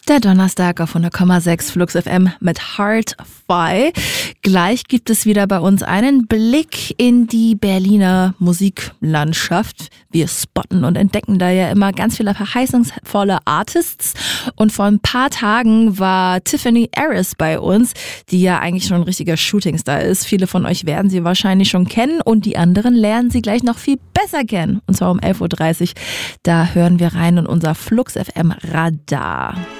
Der Donnerstag auf 100,6 Flux FM mit Heart-Fi. Gleich gibt es wieder bei uns einen Blick in die Berliner Musiklandschaft. Wir spotten und entdecken da ja immer ganz viele verheißungsvolle Artists. Und vor ein paar Tagen war Tiffany Harris bei uns, die ja eigentlich schon ein richtiger Shootingstar ist. Viele von euch werden sie wahrscheinlich schon kennen und die anderen lernen sie gleich noch viel besser kennen. Und zwar um 11.30 Uhr. Da hören wir rein in unser Flux FM Radar.